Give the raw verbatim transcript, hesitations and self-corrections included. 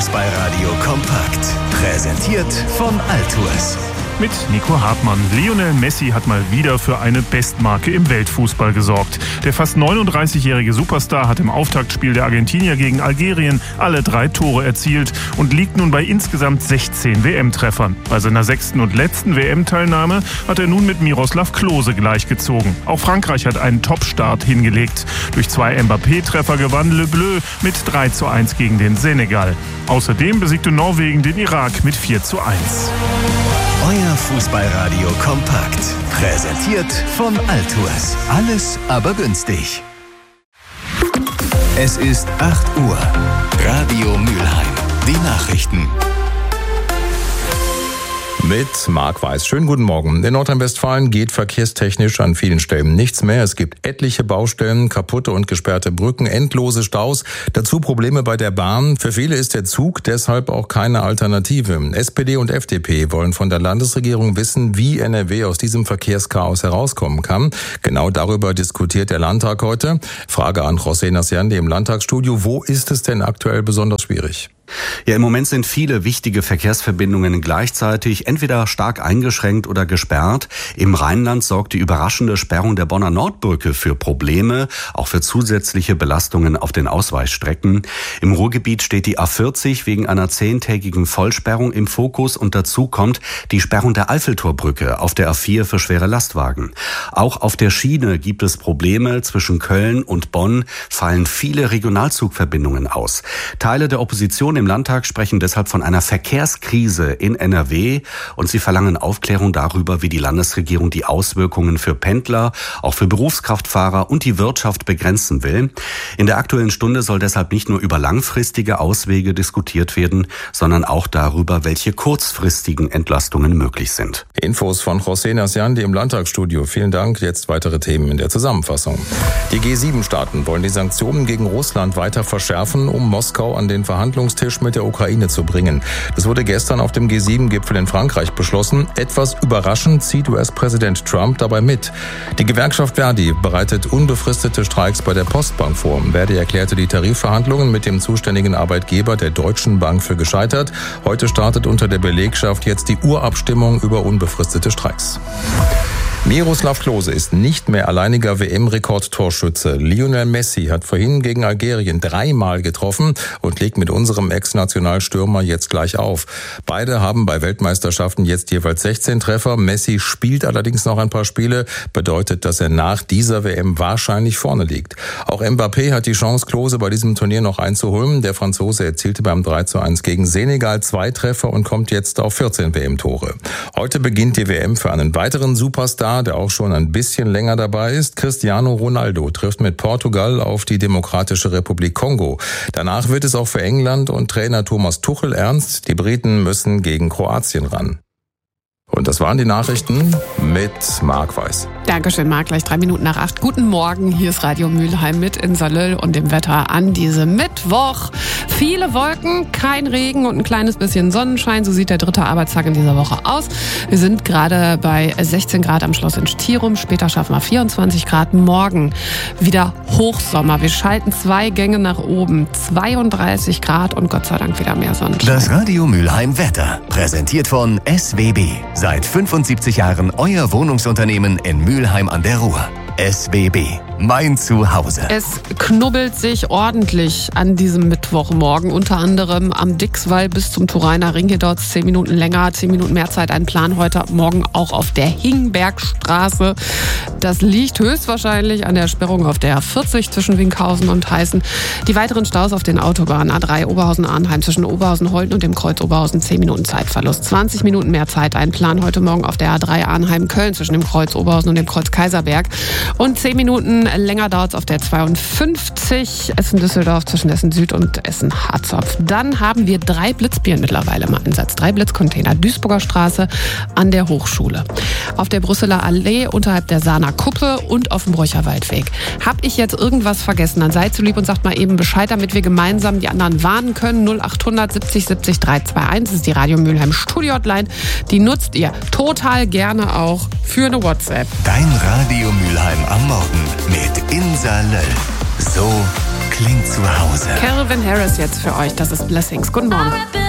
Fußballradio kompakt. Präsentiert von Altours. Mit Nico Hartmann. Lionel Messi hat mal wieder für eine Bestmarke im Weltfußball gesorgt. Der fast neununddreißigjährige Superstar hat im Auftaktspiel der Argentinier gegen Algerien alle drei Tore erzielt und liegt nun bei insgesamt sechzehn W M-Treffern. Bei seiner sechsten und letzten W M-Teilnahme hat er nun mit Miroslav Klose gleichgezogen. Auch Frankreich hat einen Top-Start hingelegt. Durch zwei Mbappé-Treffer gewann Le Bleu mit drei zu eins gegen den Senegal. Außerdem besiegte Norwegen den Irak mit vier zu eins. Euer Fußballradio kompakt. Präsentiert von Altours. Alles aber günstig. Es ist acht Uhr. Radio Mülheim. Die Nachrichten. Mit Marc Weiß. Schönen guten Morgen. In Nordrhein-Westfalen geht verkehrstechnisch an vielen Stellen nichts mehr. Es gibt etliche Baustellen, kaputte und gesperrte Brücken, endlose Staus. Dazu Probleme bei der Bahn. Für viele ist der Zug deshalb auch keine Alternative. S P D und F D P wollen von der Landesregierung wissen, wie N R W aus diesem Verkehrschaos herauskommen kann. Genau darüber diskutiert der Landtag heute. Frage an José Nasciandi im Landtagsstudio. Wo ist es denn aktuell besonders schwierig? Ja, im Moment sind viele wichtige Verkehrsverbindungen gleichzeitig entweder stark eingeschränkt oder gesperrt. Im Rheinland sorgt die überraschende Sperrung der Bonner Nordbrücke für Probleme, auch für zusätzliche Belastungen auf den Ausweichstrecken. Im Ruhrgebiet steht die A vierzig wegen einer zehntägigen Vollsperrung im Fokus und dazu kommt die Sperrung der Eiffeltorbrücke auf der A vier für schwere Lastwagen. Auch auf der Schiene gibt es Probleme. Zwischen Köln und Bonn fallen viele Regionalzugverbindungen aus. Teile der Opposition im Landtag sprechen deshalb von einer Verkehrskrise in N R W und sie verlangen Aufklärung darüber, wie die Landesregierung die Auswirkungen für Pendler, auch für Berufskraftfahrer und die Wirtschaft begrenzen will. In der Aktuellen Stunde soll deshalb nicht nur über langfristige Auswege diskutiert werden, sondern auch darüber, welche kurzfristigen Entlastungen möglich sind. Infos von José Nasciandi im Landtagsstudio. Vielen Dank. Jetzt weitere Themen in der Zusammenfassung. Die G sieben Staaten wollen die Sanktionen gegen Russland weiter verschärfen, um Moskau an den Verhandlungstisch mit der Ukraine zu bringen. Das wurde gestern auf dem G sieben Gipfel in Frankreich beschlossen. Etwas überraschend zieht U S-Präsident Trump dabei mit. Die Gewerkschaft Verdi bereitet unbefristete Streiks bei der Postbank vor. Verdi erklärte die Tarifverhandlungen mit dem zuständigen Arbeitgeber der Deutschen Bank für gescheitert. Heute startet unter der Belegschaft jetzt die Urabstimmung über unbefristete Streiks. Miroslav Klose ist nicht mehr alleiniger W M-Rekordtorschütze. Lionel Messi hat vorhin gegen Algerien dreimal getroffen und legt mit unserem Ex-Nationalstürmer jetzt gleich auf. Beide haben bei Weltmeisterschaften jetzt jeweils sechzehn Treffer. Messi spielt allerdings noch ein paar Spiele, bedeutet, dass er nach dieser W M wahrscheinlich vorne liegt. Auch Mbappé hat die Chance, Klose bei diesem Turnier noch einzuholen. Der Franzose erzielte beim drei zu eins gegen Senegal zwei Treffer und kommt jetzt auf vierzehn W M-Tore. Heute beginnt die W M für einen weiteren Superstar, der auch schon ein bisschen länger dabei ist. Cristiano Ronaldo trifft mit Portugal auf die Demokratische Republik Kongo. Danach wird es auch für England und Trainer Thomas Tuchel ernst. Die Briten müssen gegen Kroatien ran. Und das waren die Nachrichten mit Marc Weiß. Dankeschön, Marc. Gleich drei Minuten nach acht. Guten Morgen. Hier ist Radio Mülheim mit Insa Löll und dem Wetter an diesem Mittwoch. Viele Wolken, kein Regen und ein kleines bisschen Sonnenschein. So sieht der dritte Arbeitstag in dieser Woche aus. Wir sind gerade bei sechzehn Grad am Schloss in Stirum. Später schaffen wir vierundzwanzig Grad. Morgen wieder Hochsommer. Wir schalten zwei Gänge nach oben. zweiunddreißig Grad und Gott sei Dank wieder mehr Sonnenschein. Das Radio Mülheim Wetter. Präsentiert von S W B. Seit fünfundsiebzig Jahren euer Wohnungsunternehmen in Mülheim an der Ruhr. S W B. Mein Zuhause. Es knubbelt sich ordentlich an diesem Mittwochmorgen, unter anderem am Dixwall bis zum Turiner Ring. Hier dauert es zehn Minuten länger, zehn Minuten mehr Zeit. Ein Plan heute Morgen auch auf der Hingbergstraße. Das liegt höchstwahrscheinlich an der Sperrung auf der A vierzig zwischen Winkhausen und Heißen. Die weiteren Staus auf den Autobahnen A drei Oberhausen-Arnheim zwischen Oberhausen-Holten und dem Kreuz Oberhausen, zehn Minuten Zeitverlust. zwanzig Minuten mehr Zeit. Ein Plan heute Morgen auf der A drei Arnheim-Köln zwischen dem Kreuz Oberhausen und dem Kreuz Kaiserberg. Und zehn Minuten länger dauert es auf der zweiundfünfzig Essen-Düsseldorf zwischen Essen-Süd und Essen-Harzopf. Dann haben wir drei Blitzbieren mittlerweile im Einsatz. Drei Blitzcontainer. Duisburger Straße an der Hochschule. Auf der Brüsseler Allee unterhalb der Sahner Kuppe und auf dem Bräucher Waldweg. Hab ich jetzt irgendwas vergessen, dann seid so lieb und sagt mal eben Bescheid, damit wir gemeinsam die anderen warnen können. null achthundert siebzig siebzig dreihunderteinundzwanzig ist die Radio Mülheim Studio-Hotline. Die nutzt ihr total gerne auch für eine WhatsApp. Dein Radio Mülheim am Morgen mit Insa Löll. So klingt zu Hause. Calvin Harris jetzt für euch. Das ist Blessings. Guten Morgen.